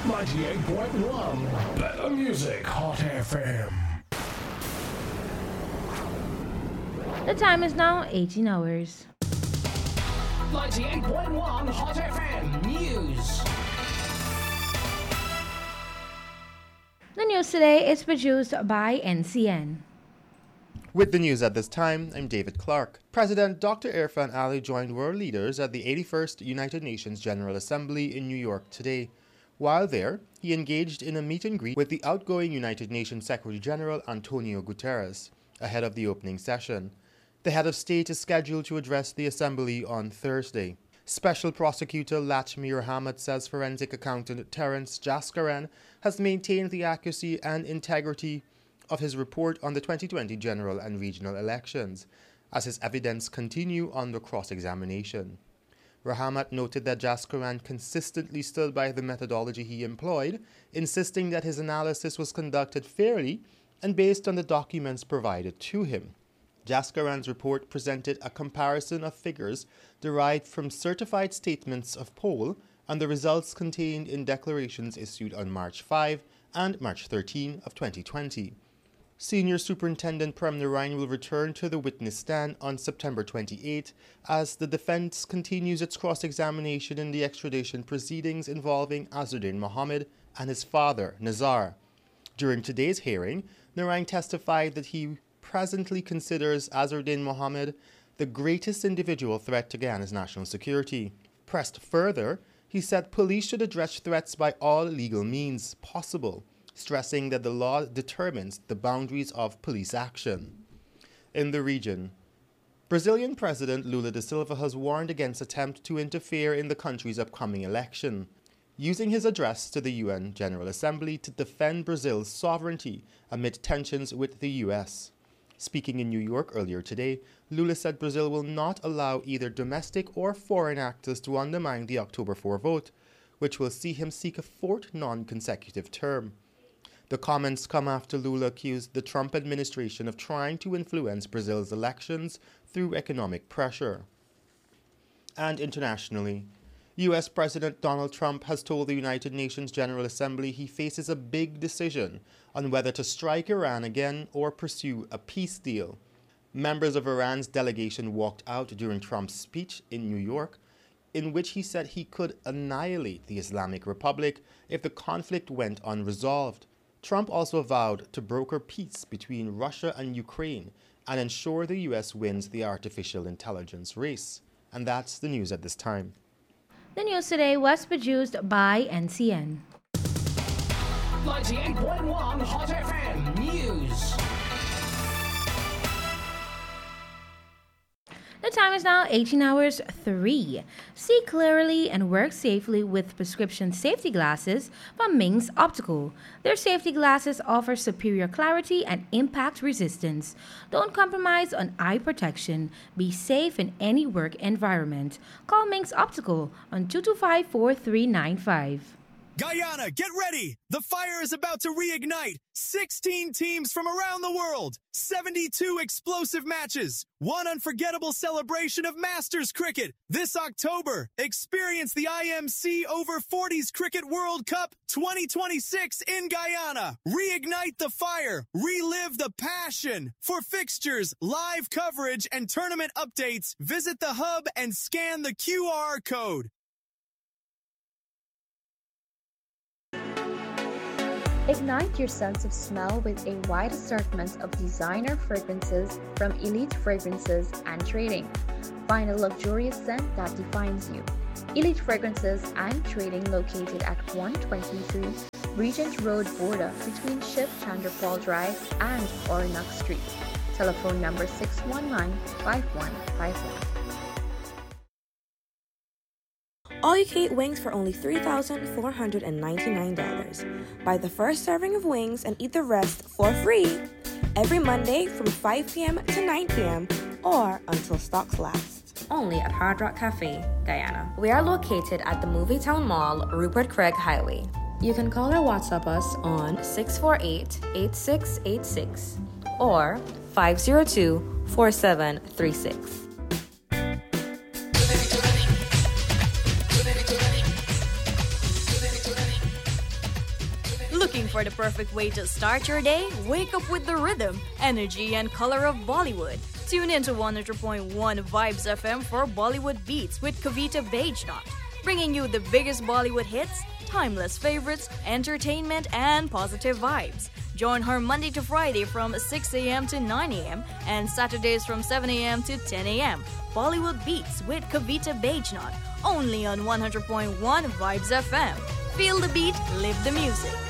98.1 Better Music Hot FM. The time is now 18 hours. 98.1 Hot FM News. The news today is produced by NCN. With the news at this time, I'm David Clark. President Dr. Irfan Ali joined world leaders at the 81st United Nations General Assembly in New York today. While there, he engaged in a meet and greet with the outgoing United Nations Secretary General Antonio Guterres ahead of the opening session. The head of state is scheduled to address the assembly on Thursday. Special Prosecutor Lachmi Rahmat says forensic accountant Terence Jaskaran has maintained the accuracy and integrity of his report on the 2020 general and regional elections, as his evidence continue under cross-examination. Rahmat noted that Jaskaran consistently stood by the methodology he employed, insisting that his analysis was conducted fairly and based on the documents provided to him. Jaskaran's report presented a comparison of figures derived from certified statements of poll and the results contained in declarations issued on March 5 and March 13 of 2020. Senior Superintendent Prem Narain will return to the witness stand on September 28 as the defense continues its cross-examination in the extradition proceedings involving Azzuddin Mohammed and his father, Nazar. During today's hearing, Narain testified that he presently considers Azzuddin Mohammed the greatest individual threat to Guyana's national security. Pressed further, he said police should address threats by all legal means possible, stressing that the law determines the boundaries of police action. In the region, Brazilian President Lula da Silva has warned against attempts to interfere in the country's upcoming election, using his address to the UN General Assembly to defend Brazil's sovereignty amid tensions with the US. Speaking in New York earlier today, Lula said Brazil will not allow either domestic or foreign actors to undermine the October 4 vote, which will see him seek a fourth non-consecutive term. The comments come after Lula accused the Trump administration of trying to influence Brazil's elections through economic pressure. And internationally, U.S. President Donald Trump has told the United Nations General Assembly he faces a big decision on whether to strike Iran again or pursue a peace deal. Members of Iran's delegation walked out during Trump's speech in New York, in which he said he could annihilate the Islamic Republic if the conflict went unresolved. Trump also vowed to broker peace between Russia and Ukraine and ensure the U.S. wins the artificial intelligence race. And that's the news at this time. The news today was produced by NCN. 98.1 Hot FM News. The time is now 18 hours 3. See clearly and work safely with prescription safety glasses from Ming's Optical. Their safety glasses offer superior clarity and impact resistance. Don't compromise on eye protection. Be safe in any work environment. Call Ming's Optical on 225-4395. Guyana, get ready! The fire is about to reignite. 16 teams from around the world, 72 explosive matches, one unforgettable celebration of Masters cricket. This October, experience the IMC Over 40s Cricket World Cup 2026 in Guyana. Reignite the fire, relive the passion. For fixtures, live coverage, and tournament updates, visit the hub and scan the QR code. Ignite your sense of smell with a wide assortment of designer fragrances from Elite Fragrances and Trading. Find a luxurious scent that defines you. Elite Fragrances and Trading located at 123 Regent Road border between Shiv Chandrapal Drive and Oronak Street. Telephone number 619-5151. All you can eat wings for only $3,499. Buy the first serving of wings and eat the rest for free every Monday from 5 p.m. to 9 p.m. or until stocks last. Only at Hard Rock Cafe, Guyana. We are located at the Movietown Mall, Rupert Craig Highway. You can call or WhatsApp us on 648-8686 or 502-4736. Looking for the perfect way to start your day? Wake up with the rhythm, energy, and color of Bollywood. Tune in to 100.1 Vibes FM for Bollywood Beats with Kavita Bajnot, bringing you the biggest Bollywood hits, timeless favorites, entertainment, and positive vibes. Join her Monday to Friday from 6 a.m. to 9 a.m. and Saturdays from 7 a.m. to 10 a.m. Bollywood Beats with Kavita Bajnot, only on 100.1 Vibes FM. Feel the beat, live the music.